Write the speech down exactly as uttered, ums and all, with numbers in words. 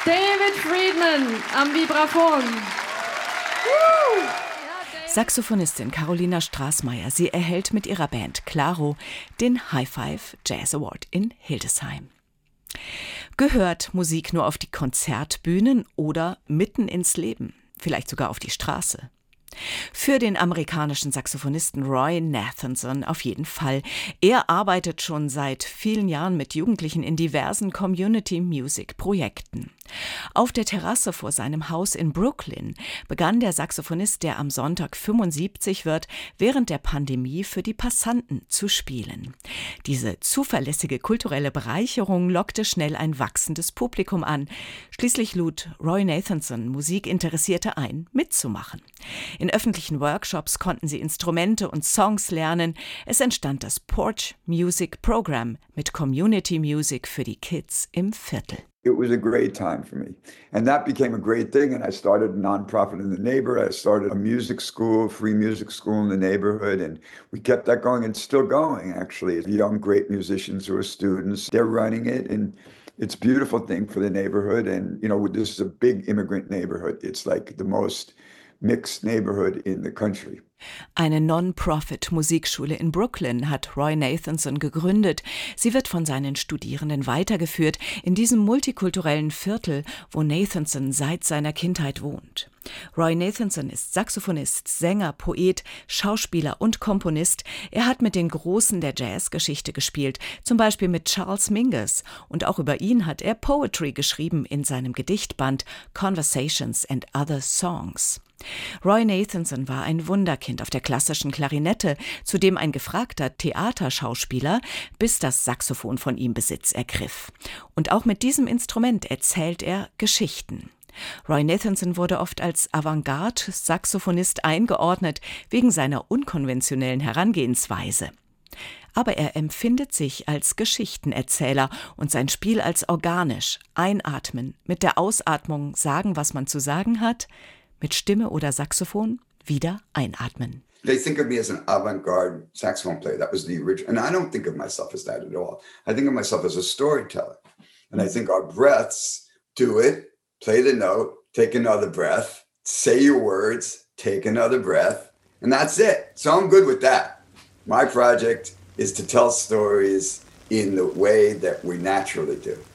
David Friedman am Vibraphon. Woo! Saxophonistin Carolina Straßmeier, sie erhält mit ihrer Band Claro den High Five Jazz Award in Hildesheim. Gehört Musik nur auf die Konzertbühnen oder mitten ins Leben, vielleicht sogar auf die Straße? Für den amerikanischen Saxophonisten Roy Nathanson auf jeden Fall. Er arbeitet schon seit vielen Jahren mit Jugendlichen in diversen Community-Music-Projekten. Auf der Terrasse vor seinem Haus in Brooklyn begann der Saxophonist, der am Sonntag fünfundsiebzig wird, während der Pandemie für die Passanten zu spielen. Diese zuverlässige kulturelle Bereicherung lockte schnell ein wachsendes Publikum an. Schließlich lud Roy Nathanson Musikinteressierte ein, mitzumachen. In öffentlichen Workshops konnten sie Instrumente und Songs lernen. Es entstand das Porch Music Program mit Community Music für die Kids im Viertel. It was a great time for me. And that became a great thing. And I started a nonprofit in the neighborhood. I started a music school, free music school in the neighborhood. And we kept that going and still going, actually. Young, great musicians who are students, they're running it. And it's a beautiful thing for the neighborhood. And, you know, this is a big immigrant neighborhood. It's like the most mixed neighborhood in the country. Eine Non-Profit-Musikschule in Brooklyn hat Roy Nathanson gegründet. Sie wird von seinen Studierenden weitergeführt in diesem multikulturellen Viertel, wo Nathanson seit seiner Kindheit wohnt. Roy Nathanson ist Saxophonist, Sänger, Poet, Schauspieler und Komponist. Er hat mit den Großen der Jazzgeschichte gespielt, zum Beispiel mit Charles Mingus. Und auch über ihn hat er Poetry geschrieben in seinem Gedichtband Conversations and Other Songs. Roy Nathanson war ein Wunderkind auf der klassischen Klarinette, zudem ein gefragter Theaterschauspieler, bis das Saxophon von ihm Besitz ergriff. Und auch mit diesem Instrument erzählt er Geschichten. Roy Nathanson wurde oft als Avantgarde-Saxophonist eingeordnet, wegen seiner unkonventionellen Herangehensweise. Aber er empfindet sich als Geschichtenerzähler und sein Spiel als organisch, einatmen, mit der Ausatmung sagen, was man zu sagen hat, mit Stimme oder Saxophon wieder einatmen. They think of me as an avant-garde saxophone player. That was the original. And I don't think of myself as that at all. I think of myself as a storyteller. And I think our breaths do it. Play the note, take another breath, say your words, take another breath, and that's it. So I'm good with that. My project is to tell stories in the way that we naturally do.